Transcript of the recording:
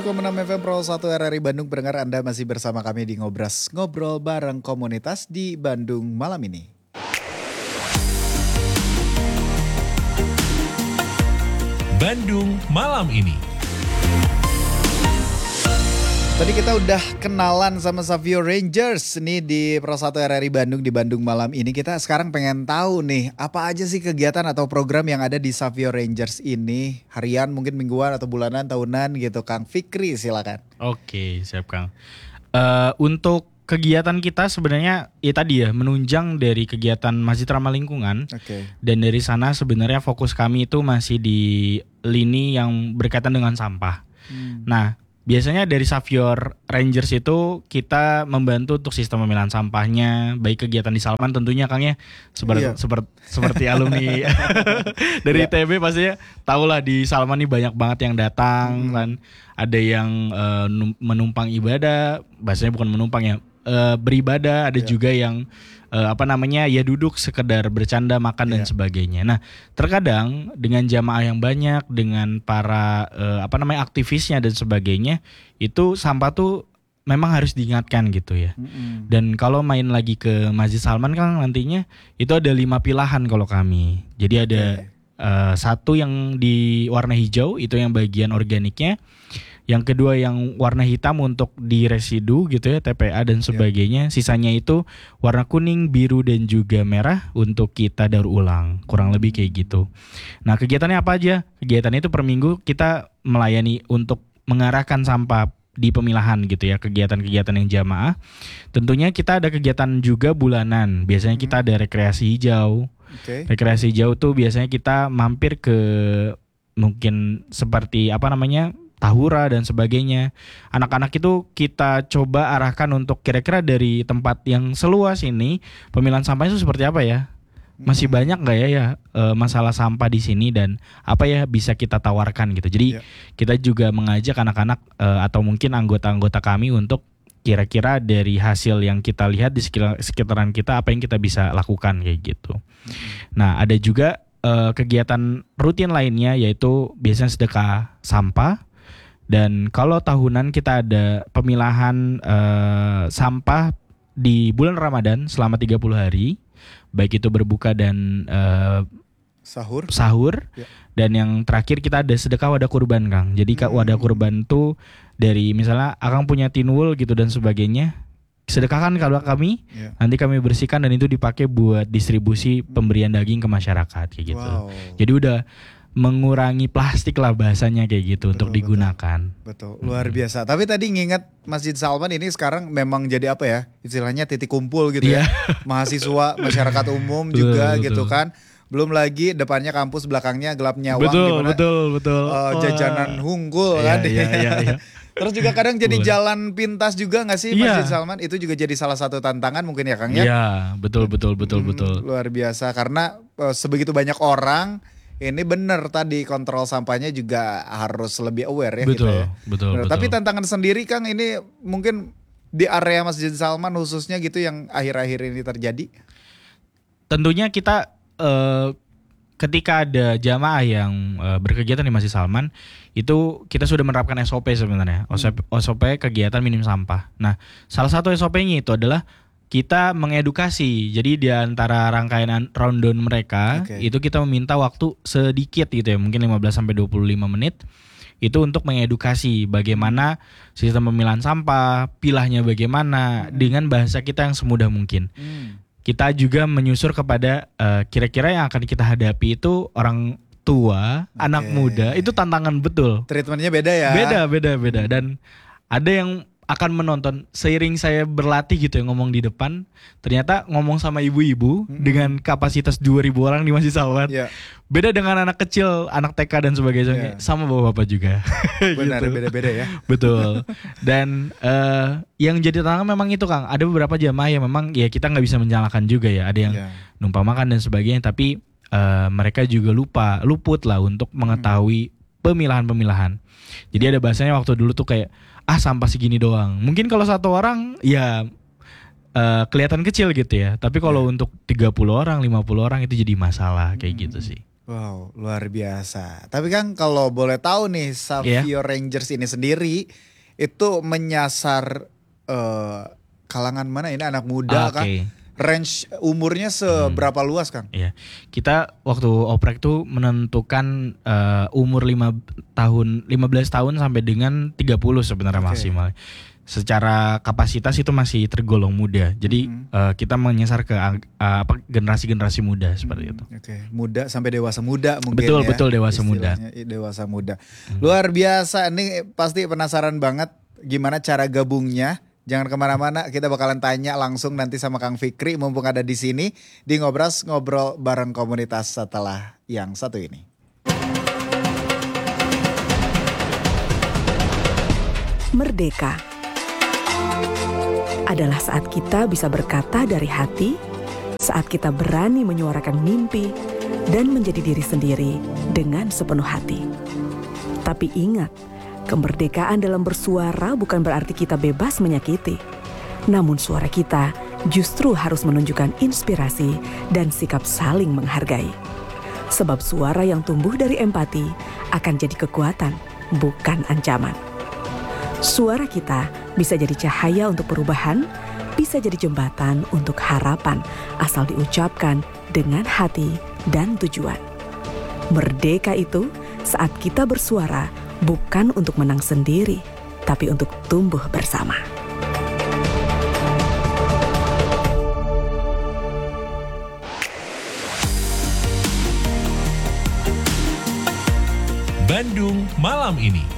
107,6 FM Pro 1 RRI Bandung. Pendengar, Anda masih bersama kami di Ngobras, ngobrol bareng komunitas di Bandung malam ini. Bandung malam ini. Tadi kita udah kenalan sama Savio Rangers nih di Pro 1 RRI Bandung di Bandung malam ini. Kita sekarang pengen tahu nih, apa aja sih kegiatan atau program yang ada di Savio Rangers ini? Harian, mungkin mingguan atau bulanan, tahunan gitu. Kang Fikri silakan. Oke, siap Kang. Untuk kegiatan kita sebenarnya ya tadi ya, menunjang dari kegiatan Masjid Ramah Lingkungan. Dan dari sana sebenarnya fokus kami itu masih di lini yang berkaitan dengan sampah. Nah, biasanya dari Savio Rangers itu kita membantu untuk sistem pemilahan sampahnya, baik kegiatan di Salman tentunya Kang ya, seperti alumni dari ITB pastinya tahulah di Salman nih banyak banget yang datang kan, ada yang menumpang ibadah, bahasanya bukan menumpang ya, beribadah, ada juga yang ya duduk sekedar bercanda, makan dan sebagainya. Nah, terkadang dengan jamaah yang banyak, dengan para aktivisnya dan sebagainya, itu sampah tuh memang harus diingatkan gitu ya. Dan kalau main lagi ke Masjid Salman kan nantinya itu ada 5 pilahan kalau kami. Jadi ada satu yang di warna hijau, itu yang bagian organiknya. Yang kedua yang warna hitam untuk di residu gitu ya, TPA dan sebagainya. Sisanya itu warna kuning, biru dan juga merah untuk kita daur ulang. Kurang lebih kayak gitu. Nah, kegiatannya apa aja? Kegiatan itu per minggu kita melayani untuk mengarahkan sampah di pemilahan gitu ya, kegiatan-kegiatan yang jamaah. Tentunya kita ada kegiatan juga bulanan. Biasanya kita ada rekreasi hijau. Rekreasi hijau tuh biasanya kita mampir ke mungkin seperti Tahura dan sebagainya. Anak-anak itu kita coba arahkan untuk kira-kira dari tempat yang seluas ini pemilahan sampah itu seperti apa ya? Masih banyak nggak ya masalah sampah di sini dan apa ya bisa kita tawarkan gitu. Jadi kita juga mengajak anak-anak atau mungkin anggota-anggota kami untuk kira-kira dari hasil yang kita lihat di sekitaran kita apa yang kita bisa lakukan kayak gitu. Nah, ada juga kegiatan rutin lainnya yaitu biasanya sedekah sampah. Dan kalau tahunan kita ada pemilahan sampah di bulan Ramadan selama 30 hari. Baik itu berbuka dan sahur. Dan yang terakhir kita ada sedekah wadah kurban Kang. Jadi wadah kurban tuh dari misalnya Akang punya tinwul gitu dan sebagainya. Sedekahkan kalau kami, nanti kami bersihkan dan itu dipakai buat distribusi pemberian daging ke masyarakat kayak gitu. Jadi udah mengurangi plastik lah bahasanya kayak gitu untuk digunakan. Betul, luar biasa. Tapi tadi nginget Masjid Salman ini sekarang memang jadi apa ya, istilahnya titik kumpul gitu ya. Mahasiswa, masyarakat umum juga gitu kan. Belum lagi depannya kampus, belakangnya gelap nyawang. Betul. Jajanan hunggul kan. Iya. Terus juga kadang jadi jalan pintas juga gak sih Masjid Salman? Itu juga jadi salah satu tantangan mungkin ya Kang ya? Iya, betul. Luar biasa karena sebegitu banyak orang. Ini benar tadi kontrol sampahnya juga harus lebih aware ya. Betul. Tapi tantangan sendiri Kang ini mungkin di area Masjid Salman khususnya gitu yang akhir-akhir ini terjadi. Tentunya kita ketika ada jamaah yang berkegiatan di Masjid Salman itu kita sudah menerapkan SOP sebenarnya. SOP kegiatan minim sampah. Nah, salah satu SOP-nya itu adalah kita mengedukasi. Jadi di antara rangkaian rundown mereka itu kita meminta waktu sedikit gitu ya, mungkin 15-25 menit itu untuk mengedukasi bagaimana sistem pemilahan sampah, pilahnya bagaimana dengan bahasa kita yang semudah mungkin. Kita juga menyusur kepada kira-kira yang akan kita hadapi itu orang tua, anak muda, itu tantangan betul. Treatmentnya beda ya? Beda. Dan ada yang akan menonton seiring saya berlatih gitu ya ngomong di depan, ternyata ngomong sama ibu-ibu dengan kapasitas 2.000 orang di Masjid Salman. Beda dengan anak kecil, anak TK dan sebagainya, sama bapak-bapak juga. Benar, gitu. Beda-beda ya. Betul. Dan yang jadi tantangan memang itu Kang, ada beberapa jamaah yang memang ya kita nggak bisa menyalahkan juga ya, ada yang numpang makan dan sebagainya, tapi mereka juga luput lah untuk mengetahui pemilahan-pemilahan. Jadi ada bahasanya waktu dulu tuh kayak sampah segini doang. Mungkin kalau satu orang ya kelihatan kecil gitu ya. Tapi kalau untuk 30 orang, 50 orang itu jadi masalah kayak gitu sih. Wow, luar biasa. Tapi kan kalau boleh tahu nih, Savio Rangers ini sendiri itu menyasar kalangan mana? Ini anak muda kah? Range umurnya seberapa luas, Kang? Iya. Kita waktu oprek tuh menentukan umur 15 tahun sampai dengan 30 sebenarnya maksimal. Secara kapasitas itu masih tergolong muda. Jadi kita menyasar ke generasi-generasi muda seperti itu. Muda sampai dewasa muda mungkin. Betul dewasa muda. Dewasa muda. Luar biasa. Ini pasti penasaran banget gimana cara gabungnya. Jangan kemana-mana, kita bakalan tanya langsung nanti sama Kang Fikri mumpung ada di sini di Ngobras ngobrol bareng komunitas setelah yang satu ini. Merdeka adalah saat kita bisa berkata dari hati, saat kita berani menyuarakan mimpi dan menjadi diri sendiri dengan sepenuh hati. Tapi ingat, kemerdekaan dalam bersuara bukan berarti kita bebas menyakiti. Namun suara kita justru harus menunjukkan inspirasi dan sikap saling menghargai. Sebab suara yang tumbuh dari empati akan jadi kekuatan, bukan ancaman. Suara kita bisa jadi cahaya untuk perubahan, bisa jadi jembatan untuk harapan asal diucapkan dengan hati dan tujuan. Merdeka itu saat kita bersuara bukan untuk menang sendiri, tapi untuk tumbuh bersama. Bandung Malam Ini.